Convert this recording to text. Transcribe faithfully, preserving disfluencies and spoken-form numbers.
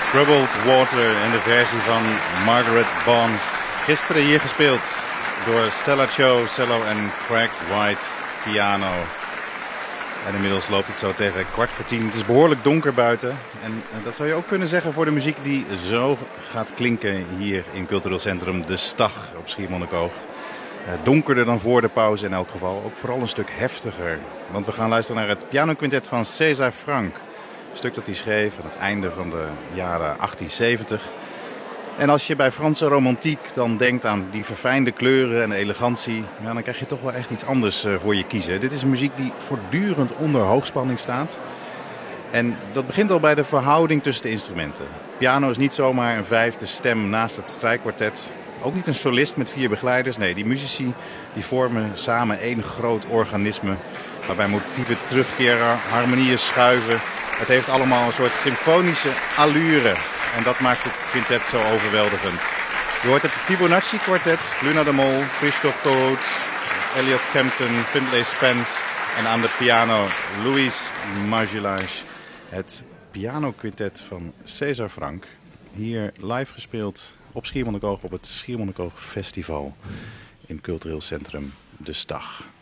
Troubled Water in de versie van Margaret Bonds. Gisteren hier gespeeld door Stella Cho, cello en Craig White, piano. En inmiddels loopt het zo tegen kwart voor tien. Het is behoorlijk donker buiten. En dat zou je ook kunnen zeggen voor de muziek die zo gaat klinken hier in Cultureel Centrum De Stag op Schiermonnikoog. Donkerder dan voor de pauze in elk geval. Ook vooral een stuk heftiger. Want we gaan luisteren naar het pianoquintet van César Franck. Een stuk dat hij schreef aan het einde van de jaren achttien zeventig. En als je bij Franse romantiek dan denkt aan die verfijnde kleuren en elegantie, ja, dan krijg je toch wel echt iets anders voor je kiezen. Dit is een muziek die voortdurend onder hoogspanning staat. En dat begint al bij de verhouding tussen de instrumenten. Piano is niet zomaar een vijfde stem naast het strijkkwartet. Ook niet een solist met vier begeleiders. Nee, die muzici die vormen samen één groot organisme, waarbij motieven terugkeren, harmonieën schuiven. Het heeft allemaal een soort symfonische allure. En dat maakt het quintet zo overweldigend. Je hoort het Fibonacci kwartet, Luna de Mol, Christophe Corot, Elliot Kempton, Findlay Spence en aan de piano Louis Marjolage. Het pianoquintet van César Franck. Hier live gespeeld op Schiermonnikoog op het Schiermonnikoog Festival in Cultureel Centrum De Stag.